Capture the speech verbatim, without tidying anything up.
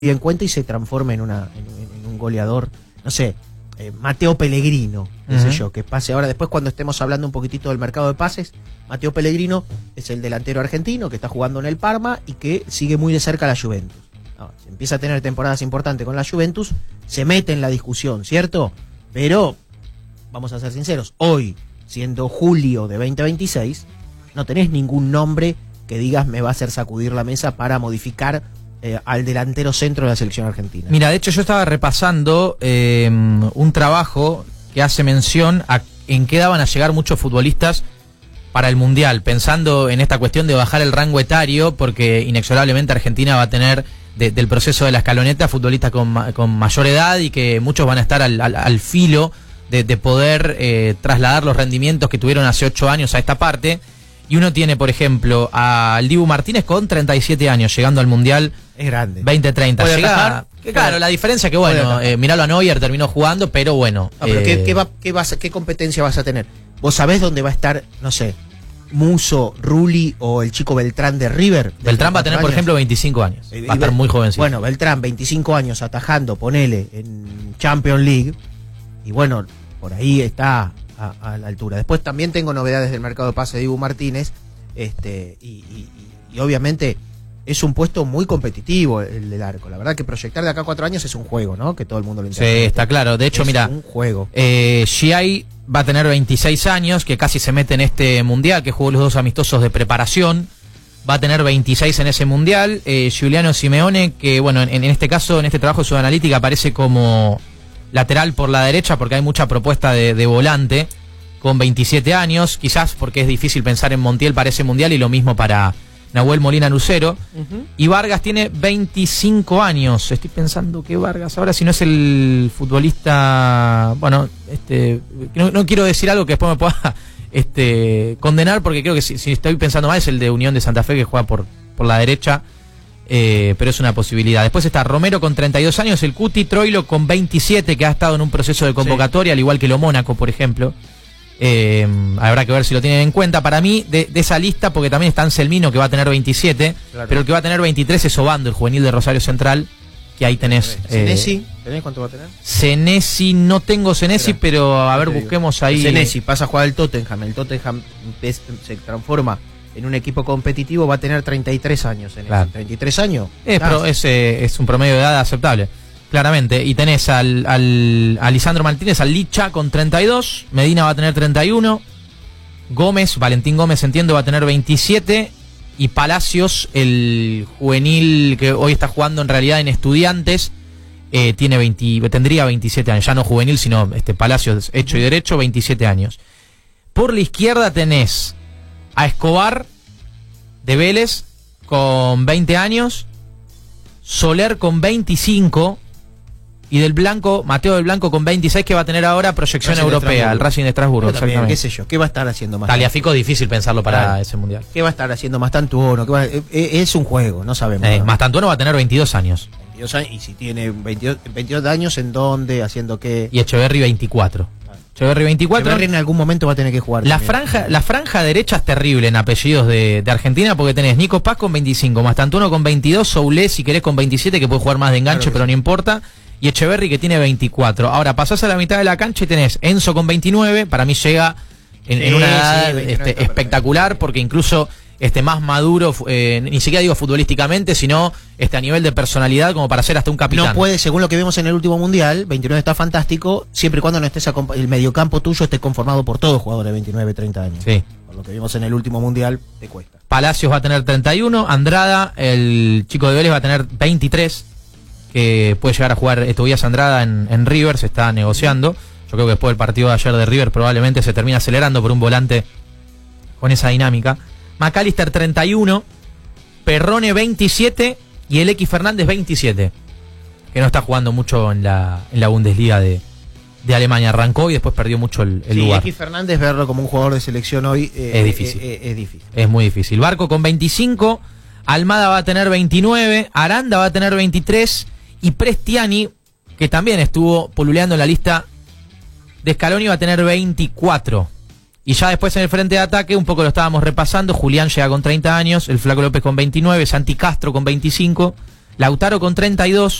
en cuenta y se transforme en, una, en, en un goleador, no sé, eh, Mateo Pellegrino, qué sé uh-huh. yo, que pase ahora. Después, cuando estemos hablando un poquitito del mercado de pases, Mateo Pellegrino es el delantero argentino que está jugando en el Parma y que sigue muy de cerca a la Juventus. No, se empieza a tener temporadas importantes con la Juventus, se mete en la discusión, ¿cierto? Pero, vamos a ser sinceros, hoy, siendo julio de veinte veintiséis, no tenés ningún nombre que digas me va a hacer sacudir la mesa para modificar eh, al delantero centro de la selección argentina. Mira, de hecho yo estaba repasando eh, un trabajo que hace mención a en qué daban a llegar muchos futbolistas para el Mundial, pensando en esta cuestión de bajar el rango etario, porque inexorablemente Argentina va a tener de, del proceso de la escaloneta futbolistas con, con mayor edad y que muchos van a estar al, al, al filo de, de poder eh, trasladar los rendimientos que tuvieron hace ocho años a esta parte. Y uno tiene, por ejemplo, al Dibu Martínez con treinta y siete años, llegando al Mundial. Es grande. veinte treinta. ¿Puede Llega, atajar? que, claro, la diferencia que, bueno, eh, miralo a Neuer, terminó jugando, pero bueno. No, pero eh, ¿qué, qué, va, qué, vas, ¿qué competencia vas a tener? ¿Vos sabés dónde va a estar, no sé, Muso, Rulli o el chico Beltrán de River? Beltrán va a tener, años? por ejemplo, veinticinco años. Eh, va a estar muy jovencito. Bueno, Beltrán, veinticinco años atajando, ponele, en Champions League. Y bueno, por ahí está a, a la altura. Después también tengo novedades del mercado de pase de Dibu Martínez. Este, y, y, y obviamente es un puesto muy competitivo el del arco. La verdad que proyectar de acá a cuatro años es un juego, ¿no? Que todo el mundo lo entiende. Sí, está claro. De hecho, es mira, un juego. Eh, Giai va a tener veintiséis años, que casi se mete en este mundial, que jugó los dos amistosos de preparación. Va a tener veintiséis en ese mundial. Eh, Giuliano Simeone, que bueno, en, en este caso, en este trabajo de su analítica, aparece como lateral por la derecha, porque hay mucha propuesta de, de volante. Con veintisiete años, quizás porque es difícil pensar en Montiel para ese mundial y lo mismo para Nahuel Molina Lucero. Uh-huh. Y Vargas tiene veinticinco años. Estoy pensando que Vargas ahora, si no es el futbolista, bueno, este, no, no quiero decir algo que después me pueda este, condenar, porque creo que si, si estoy pensando mal es el de Unión de Santa Fe, que juega por, por la derecha. Eh, pero es una posibilidad. Después está Romero con treinta y dos años, el Cuti, Troilo con veintisiete, que ha estado en un proceso de convocatoria, sí. Al igual que lo Mónaco, por ejemplo. Eh, habrá que ver si lo tienen en cuenta. Para mí, de, de esa lista, porque también está Anselmino, que va a tener veintisiete, claro. Pero el que va a tener veintitrés es Obando, el juvenil de Rosario Central, que ahí tenés. Senesi, eh, ¿tenés cuánto va a tener? Senesi, no tengo Senesi, pero a ver, busquemos ahí. Senesi pasa a jugar el Tottenham, el Tottenham es, se transforma en un equipo competitivo, va a tener treinta y tres años. En claro. treinta y tres años. Es, pro, es, eh, es un promedio de edad aceptable. Claramente, y tenés al, al a Lisandro Martínez, al Licha con treinta y dos, Medina va a tener treinta y uno, Gómez, Valentín Gómez, entiendo, va a tener veintisiete, y Palacios, el juvenil que hoy está jugando en realidad en Estudiantes, eh, tiene veinte, tendría veintisiete años, ya no juvenil, sino este Palacios hecho y derecho, veintisiete años. Por la izquierda tenés a Escobar de Vélez con veinte años, Soler con veinticinco, y del Blanco, Mateo del Blanco con veintiséis, que va a tener ahora proyección Racing europea, el Racing de Estrasburgo. También, qué sé yo, ¿qué va a estar haciendo más? Taliafico es difícil pensarlo para claro. ese mundial. ¿Qué va a estar haciendo Mastantuono? ¿Qué va a, eh, es un juego, no sabemos. Eh, Mastantuono va a tener veintidós años. veintidós años, y si tiene veintidós, veintidós años, ¿en dónde? ¿Haciendo qué? Y Echeverri veinticuatro. Echeverri veinticuatro. Echeverri en algún momento va a tener que jugar. La franja, la franja derecha es terrible en apellidos de, de Argentina, porque tenés Nico Paz con veinticinco, Mastantuono con veintidós, Soulé si querés con veintisiete, que puede jugar más de enganche, claro, pero no importa. Y Echeverri, que tiene veinticuatro. Ahora pasás a la mitad de la cancha y tenés Enzo con veintinueve. Para mí llega en, sí, en una edad sí, veintinueve, este, espectacular, porque incluso este más maduro, eh, ni siquiera digo futbolísticamente, sino este a nivel de personalidad, como para ser hasta un capitán. No puede, según lo que vimos en el último mundial, veintinueve está fantástico, siempre y cuando no estés el mediocampo tuyo esté conformado por todos jugadores de veintinueve, treinta años. Sí. Por lo que vimos en el último mundial, te cuesta. Palacios va a tener treinta y uno, Andrada, el chico de Vélez, va a tener veintitrés, que puede llegar a jugar Tobias Andrada en, en River, se está negociando. Yo creo que después del partido de ayer de River probablemente se termina acelerando por un volante con esa dinámica. McAllister treinta y uno, Perrone veintisiete y el X Fernández veintisiete, que no está jugando mucho en la, en la Bundesliga de, de Alemania. Arrancó y después perdió mucho el, el sí, lugar. X Fernández, verlo como un jugador de selección hoy eh, es difícil. Eh, eh, es difícil. Es muy difícil. Barco con veinticinco, Almada va a tener veintinueve, Aranda va a tener veintitrés, y Prestiani, que también estuvo pululeando en la lista de Scaloni, va a tener veinticuatro. Y ya después en el frente de ataque, un poco lo estábamos repasando, Julián llega con treinta años, el Flaco López con veintinueve, Santi Castro con veinticinco, Lautaro con treinta y dos,